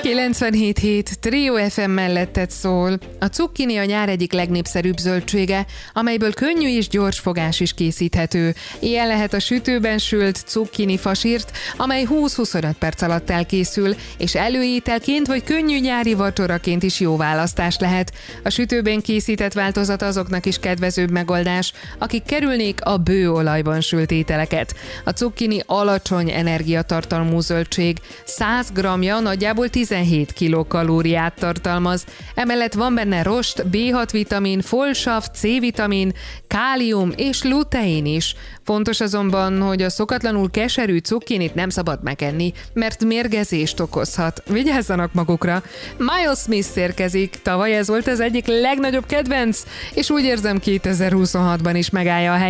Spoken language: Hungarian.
97.7 Trio FM melletted szól. A cukkini a nyár egyik legnépszerűbb zöldsége, amelyből könnyű és gyors fogás is készíthető. Ilyen lehet a sütőben sült cukkini fasírt, amely 20-25 perc alatt elkészül, és előételként vagy könnyű nyári vacsoraként is jó választás lehet. A sütőben készített változat azoknak is kedvezőbb megoldás, akik kerülnék a bőolajban sült ételeket. A cukkini alacsony energiatartalmú zöldség, 100 g-ja nagyjából 17 kilokalóriát tartalmaz. Emellett van benne rost, B6 vitamin, folsav, C-vitamin, kálium és lutein is. Fontos azonban, hogy a szokatlanul keserű cukkinit nem szabad megenni, mert mérgezést okozhat. Vigyázzanak magukra! Miles Smith érkezik. Tavaly ez volt az egyik legnagyobb kedvenc, és úgy érzem 2026-ban is megállja a helyét.